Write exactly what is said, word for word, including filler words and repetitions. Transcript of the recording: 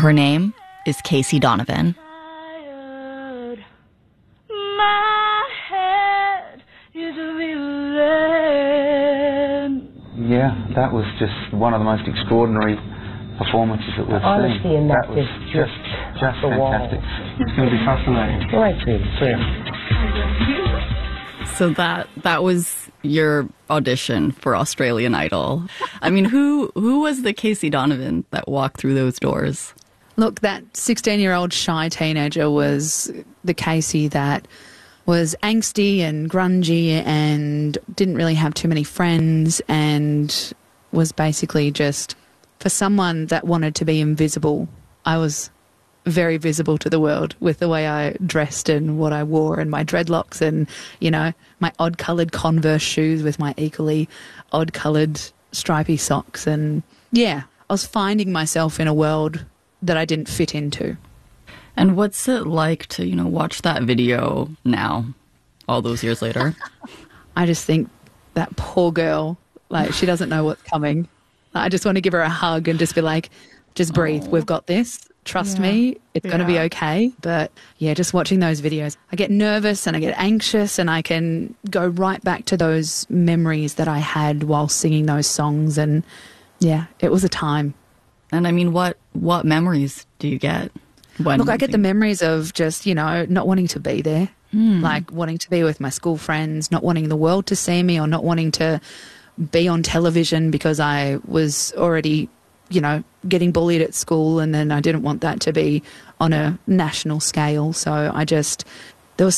Her name is Casey Donovan. My head is a villain. Yeah, that was just one of the most extraordinary performances that we've Honesty seen. in that, that was is just, just the fantastic. Wall. It's going to be fascinating. Great to see. So that that was your audition for Australian Idol. I mean, who who was the Casey Donovan that walked through those doors? Look, that sixteen-year-old shy teenager was the Casey that was angsty and grungy and didn't really have too many friends and was basically just, for someone that wanted to be invisible, I was very visible to the world with the way I dressed and what I wore and my dreadlocks and, you know, my odd-coloured Converse shoes with my equally odd-coloured stripy socks. And, yeah, I was finding myself in a world that I didn't fit into. And what's it like to, you know, watch that video now, all those years later? I just think that poor girl, like, she doesn't know what's coming. I just want to give her a hug and just be like, just breathe. Oh. We've got this. Trust yeah. me. It's yeah. going to be okay. But, yeah, just watching those videos, I get nervous and I get anxious and I can go right back to those memories that I had while singing those songs. And, yeah, it was a time. And, I mean, what, what memories do you get? When Look, I get the memories of just, you know, not wanting to be there, mm. like wanting to be with my school friends, not wanting the world to see me or not wanting to be on television because I was already, you know, getting bullied at school and then I didn't want that to be on a national scale. So I just